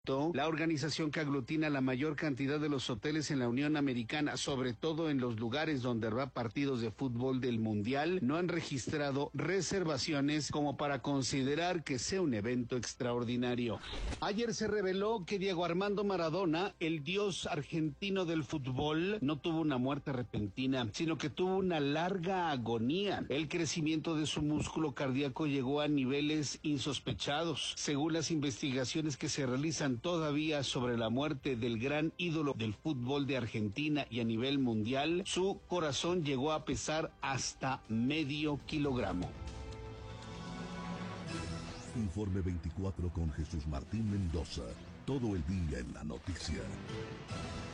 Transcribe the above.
La organización que aglutina la mayor cantidad de los hoteles en la Unión Americana, sobre todo en los lugares donde habrá partidos de fútbol del Mundial, no han registrado reservaciones como para considerar que sea un evento extraordinario. Ayer se reveló que Diego Armando Maradona, el dios argentino del fútbol, no tuvo una muerte repentina, sino que tuvo una larga agonía. El crecimiento de su músculo cardíaco llegó a niveles insospechados. Según las investigaciones que se realizan todavía sobre la muerte del gran ídolo del fútbol de Argentina y a nivel mundial, su corazón llegó a pesar hasta medio kilogramo. Informe 24 con Jesús Martín Mendoza. Todo el día en la noticia.